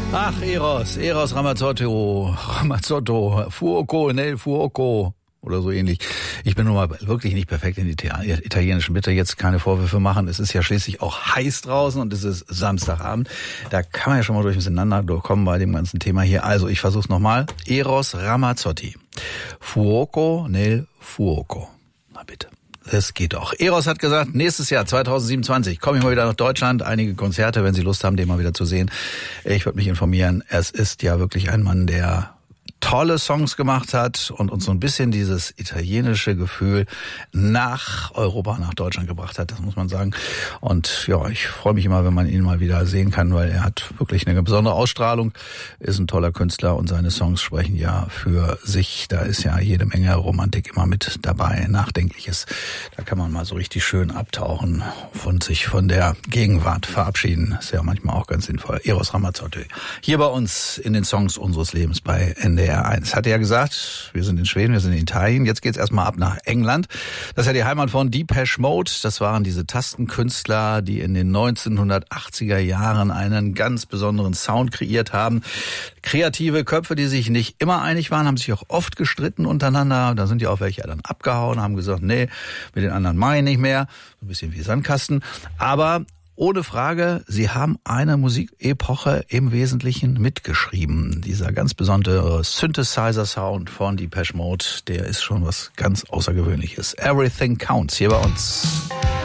Ach, Eros Ramazotto, Fuoco, Nel Fuoco oder so ähnlich. Ich bin nun mal wirklich nicht perfekt in die italienischen, bitte jetzt keine Vorwürfe machen. Es ist ja schließlich auch heiß draußen und es ist Samstagabend. Da kann man ja schon mal durcheinander durchkommen bei dem ganzen Thema hier. Also ich versuch's nochmal. Eros Ramazzotti, Fuoco, Nel Fuoco. Na bitte. Es geht auch. Eros hat gesagt, nächstes Jahr, 2027, komme ich mal wieder nach Deutschland. Einige Konzerte, wenn Sie Lust haben, den mal wieder zu sehen. Ich würde mich informieren. Es ist ja wirklich ein Mann, der tolle Songs gemacht hat und uns so ein bisschen dieses italienische Gefühl nach Europa, nach Deutschland gebracht hat, das muss man sagen. Und ja, ich freue mich immer, wenn man ihn mal wieder sehen kann, weil er hat wirklich eine besondere Ausstrahlung, ist ein toller Künstler und seine Songs sprechen ja für sich. Da ist ja jede Menge Romantik immer mit dabei, Nachdenkliches. Da kann man mal so richtig schön abtauchen und sich von der Gegenwart verabschieden. Ist ja manchmal auch ganz sinnvoll. Eros Ramazzotti. Hier bei uns in den Songs unseres Lebens bei NDR 1. Hat er ja gesagt, wir sind in Schweden, wir sind in Italien. Jetzt geht's erstmal ab nach England. Das ist ja die Heimat von Depeche Mode. Das waren diese Tastenkünstler, die in den 1980er Jahren einen ganz besonderen Sound kreiert haben. Kreative Köpfe, die sich nicht immer einig waren, haben sich auch oft gestritten untereinander. Da sind ja auch welche dann abgehauen, haben gesagt, nee, mit den anderen mache ich nicht mehr. So ein bisschen wie Sandkasten. Aber ohne Frage, sie haben eine Musikepoche im Wesentlichen mitgeschrieben. Dieser ganz besondere Synthesizer-Sound von Depeche Mode, der ist schon was ganz Außergewöhnliches. Everything Counts hier bei uns.